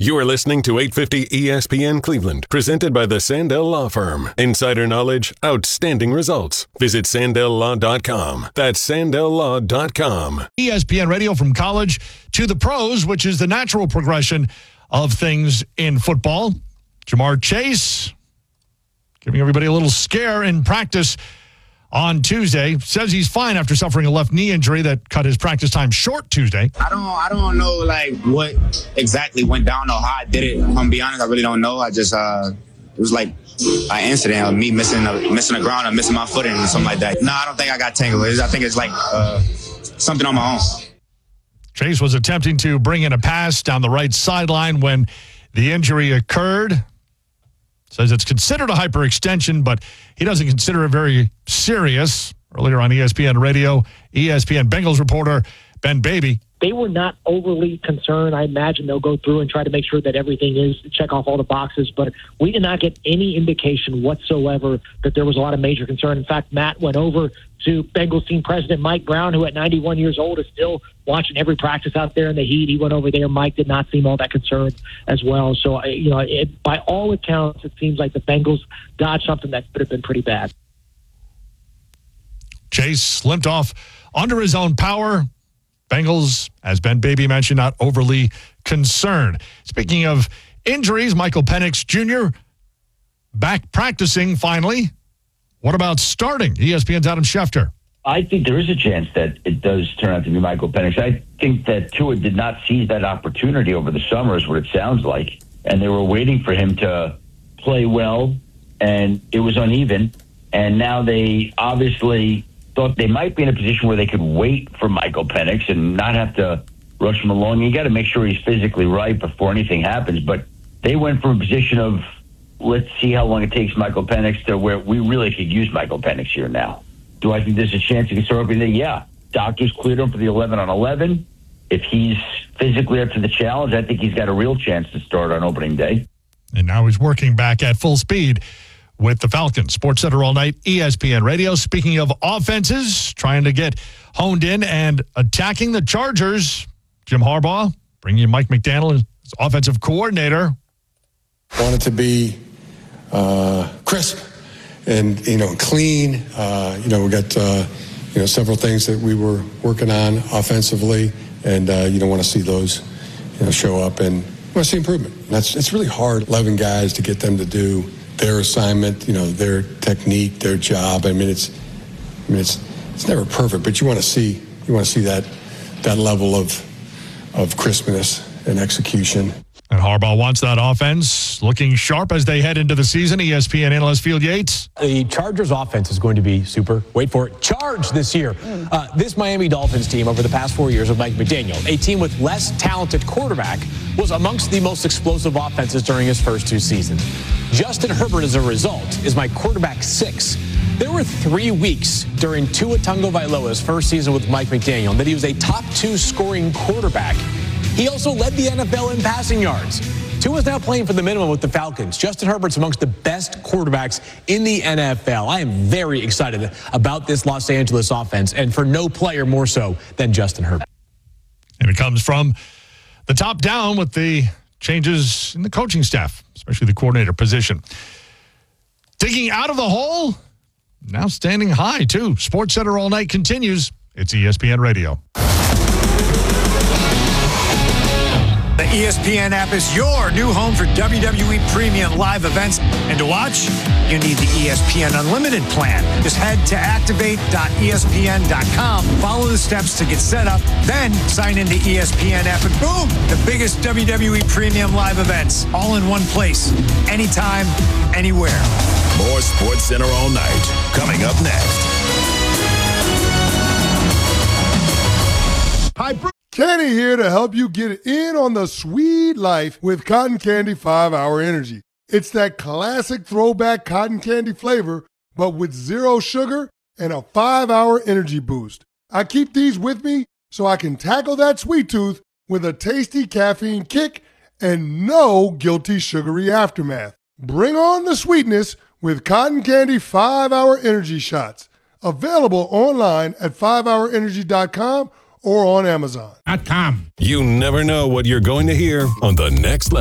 You are listening to 850 ESPN Cleveland, presented by the Sandell Law Firm. Insider knowledge, outstanding results. Visit SandellLaw.com. That's SandellLaw.com. ESPN Radio, from college to the pros, which is the natural progression of things in football. Ja'Marr Chase giving everybody a little scare in practice on Tuesday. Says he's fine after suffering a left knee injury that cut his practice time short Tuesday. I don't know like what exactly went down or how I did it. I'm gonna be honest, I really don't know. I just it was like an incident of me missing the ground or missing my footing or something like that. No, I don't think I got tangled. I think it's like something on my own. Chase was attempting to bring in a pass down the right sideline when the injury occurred. Says it's considered a hyperextension, but he doesn't consider it very serious. Earlier on ESPN Radio, ESPN Bengals reporter Ben Baby. They were not overly concerned. I imagine they'll go through and try to make sure that everything is, check off all the boxes. But we did not get any indication whatsoever that there was a lot of major concern. In fact, Matt went over to Bengals team president Mike Brown, who at 91 years old is still watching every practice out there in the heat. He went over there. Mike did not seem all that concerned as well. So, by all accounts, it seems like the Bengals dodged something that could have been pretty bad. Chase limped off under his own power. Bengals, as Ben Baby mentioned, not overly concerned. Speaking of injuries, Michael Penix Jr. back practicing finally. What about starting? ESPN's Adam Schefter. I think there is a chance that it does turn out to be Michael Penix. I think that Tua did not seize that opportunity over the summer is what it sounds like. And they were waiting for him to play well, and it was uneven. And now they obviously thought they might be in a position where they could wait for Michael Penix and not have to rush him along. You got to make sure he's physically right before anything happens. But they went from a position of, let's see how long it takes Michael Penix, to where we really could use Michael Penix here now. Do I think there's a chance he can start opening day? Yeah. Doctors cleared him for the 11-on-11. If he's physically up to the challenge, I think he's got a real chance to start on opening day. And now he's working back at full speed with the Falcons. Sports Center all night, ESPN Radio. Speaking of offenses, trying to get honed in and attacking the Chargers, Jim Harbaugh bringing in Mike McDaniel as offensive coordinator. Want it to be crisp and, clean. We got, several things that we were working on offensively, and you don't want to see those, show up, and want to see improvement. It's really hard, 11 guys, to get them to do their assignment, their technique, their job. It's never perfect, but you want to see that level of crispness and execution. And Harbaugh wants that offense looking sharp as they head into the season. ESPN analyst Field Yates. The Chargers offense is going to be super, wait for it, charged this year. This Miami Dolphins team over the past 4 years of Mike McDaniel, a team with less talented quarterback, was amongst the most explosive offenses during his first 2 seasons. Justin Herbert, as a result, is my quarterback 6. There were 3 weeks during Tua Tagovailoa's first season with Mike McDaniel that he was a top 2 scoring quarterback. He also led the NFL in passing yards. Tua's now playing for the minimum with the Falcons. Justin Herbert's amongst the best quarterbacks in the NFL. I am very excited about this Los Angeles offense, and for no player more so than Justin Herbert. And it comes from the top down with the changes in the coaching staff, especially the coordinator position. Digging out of the hole, now standing high, too. Sports Center all night continues. It's ESPN Radio. The ESPN app is your new home for WWE premium live events. And to watch, you need the ESPN Unlimited plan. Just head to activate.espn.com, follow the steps to get set up, then sign into ESPN app, and boom, the biggest WWE premium live events, all in one place, anytime, anywhere. More Sports Center all night, coming up next. Hi, Kenny here to help you get in on the sweet life with Cotton Candy 5-Hour Energy. It's that classic throwback cotton candy flavor, but with 0 sugar and a 5-hour energy boost. I keep these with me so I can tackle that sweet tooth with a tasty caffeine kick and no guilty sugary aftermath. Bring on the sweetness with Cotton Candy 5-Hour Energy Shots. Available online at 5hourenergy.com or on Amazon.com. You never know what you're going to hear on the next level.